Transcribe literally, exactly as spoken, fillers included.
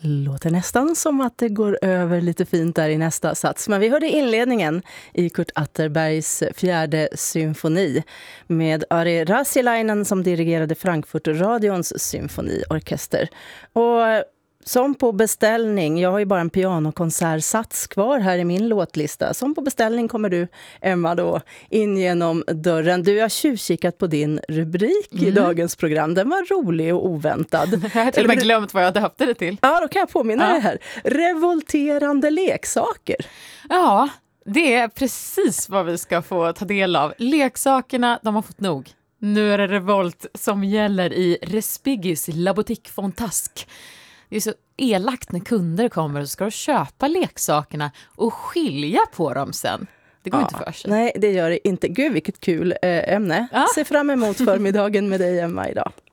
Låter nästan som att det går över lite fint där i nästa sats. Men vi hörde inledningen i Kurt Atterbergs fjärde symfoni med Ari Rasilainen som dirigerade Frankfurtradions symfoniorkester. Och som på beställning, jag har ju bara en pianokonsertsats kvar här i min låtlista. Som på beställning kommer du, Emma, då in genom dörren. Du har tjuvkikat på din rubrik mm. i dagens program. Den var rolig och oväntad. Jag har till och med glömt vad jag döpte det till. Ja, då kan jag påminna ja. dig här. Revolterande leksaker. Ja, det är precis vad vi ska få ta del av. Leksakerna, de har fått nog. Nu är det revolt som gäller i Respigis La Boutique Fantasque. Det är så elakt när kunder kommer och ska köpa leksakerna och skilja på dem sen. Det går ja, inte för sig. Nej, det gör det inte. Gud, vilket kul äh, ämne. Ja. Se fram emot förmiddagen med dig, Emma, idag.